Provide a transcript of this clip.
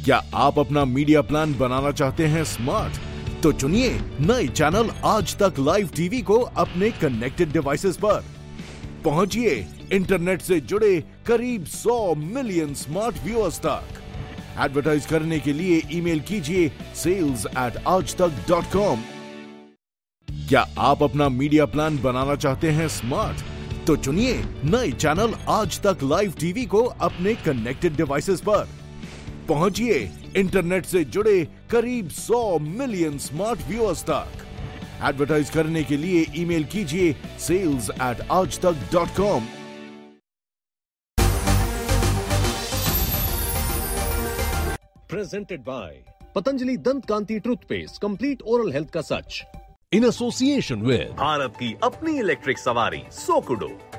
क्या आप अपना मीडिया प्लान बनाना चाहते हैं स्मार्ट? तो चुनिए नए चैनल आज तक लाइव टीवी को अपने कनेक्टेड डिवाइसेस पर। पहुंचिए इंटरनेट से जुड़े करीब 100 मिलियन स्मार्ट व्यूअर्स तक। एडवर्टाइज करने के लिए ईमेल कीजिए sales@aajtak.com। क्या आप अपना मीडिया प्लान बनाना चाहते हैं स्मार्ट? तो चुनिए नए चैनल आज तक लाइव टीवी को अपने कनेक्टेड डिवाइसेस पर। पहुंचिए इंटरनेट से जुड़े करीब 100 मिलियन स्मार्ट व्यूअर्स तक। एडवर्टाइज करने के लिए ईमेल कीजिए sales@aajtak.com। Presented by Patanjali Dant Kanti Toothpaste, complete oral health का सच। In association with भारत की अपनी इलेक्ट्रिक सवारी सोकुडो।